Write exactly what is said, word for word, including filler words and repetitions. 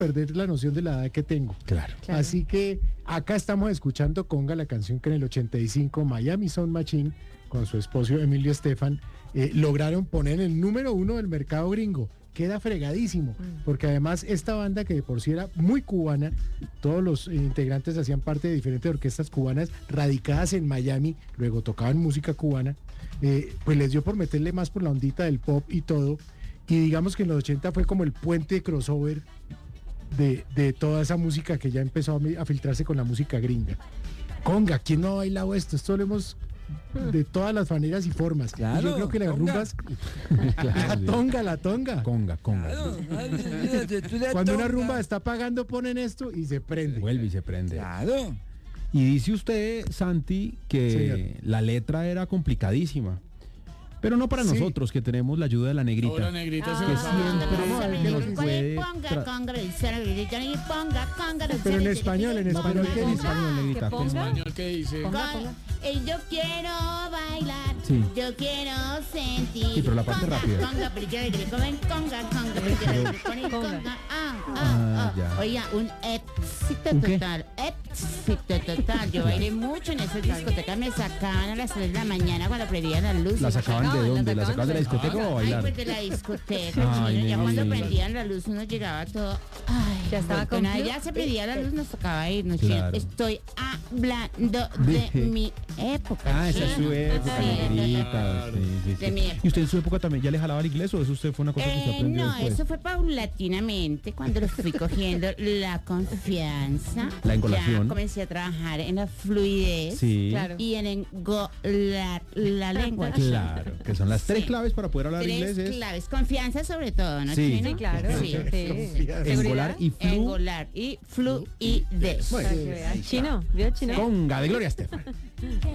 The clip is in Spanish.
perder la noción de la edad que tengo. Claro. Claro. Así que acá estamos escuchando Conga, la canción que en el ochenta y cinco Miami Sound Machine, con su esposo Emilio Estefan, eh, lograron poner en el número uno del mercado gringo. Queda fregadísimo, porque además esta banda, que de por sí era muy cubana, todos los eh, integrantes hacían parte de diferentes orquestas cubanas radicadas en Miami, luego tocaban música cubana, eh, pues les dio por meterle más por la ondita del pop y todo, y digamos que en los ochenta fue como el puente de crossover de, de toda esa música que ya empezó a, mi- a filtrarse con la música gringa. Conga, ¿quién no ha bailado esto? Esto lo hemos de todas las maneras y formas. Claro, y yo creo que las conga. rumbas, Claro, la sí. tonga, la tonga. Conga, conga. Claro, olvídate, tú la Cuando una tonga. rumba está pagando, ponen esto y se prende. Vuelve y se prende. Claro. Y dice usted, Santi, que Señor. la letra era complicadísima. Pero no para Sí. nosotros, que tenemos la ayuda de la negrita. Ahora negrita se que lo sabe. siempre Vamos a ver qué nos dice. puede Ponga tra- conga, y ponga conga. Pero en español, en No, pero español, ¿qué ¿qué en dice? español, negrita? ¿Qué ponga? ¿Cómo? Español que dice. Ponga, ponga. Eh, yo quiero bailar, Sí. yo quiero sentir. Sí, pero la parte conga, rápida. Conga, pero yo le comen conga, conga, pero yo le ponen Conga. conga. Ah, Ah, ah, ya. ah. Oiga, un éxito ¿Un qué? total, éxito total. Yo bailé mucho en esas discotecas, me sacaban a las tres de la mañana cuando prendían las luces. ¿La sacaban de sacaban, dónde? la ¿La sacaban de la sacaban discoteca o a Ay, bailar? pues de la discoteca, Ay, chino, ya cuando negrita. prendían la luz uno llegaba todo, ay, Ya estaba vuelto nada, con ya se prendía la luz, nos tocaba irnos, chino. Claro. Estoy hablando de Dije. mi época. Ah, esa es chino. su época, Sí, negrita. Sí, sí, sí. De mi época. ¿Y usted en su época también ya le jalaba el inglés o eso usted fue una cosa que usted Eh, aprendió no, después? eso fue paulatinamente cuando le fui cogiendo la confianza. La engolación. Ya comencé a trabajar en la fluidez Sí. Claro. y en engolar la lengua. Claro, que son las tres Sí. claves para poder hablar Tres inglés. Es claves, confianza sobre todo, ¿no? Sí. Chino? Sí, claro. Sí. Sí. engolar y flu. Engolar y fluidez. Para que vea. Chino, ¿vio chino? Conga de Gloria Estefan.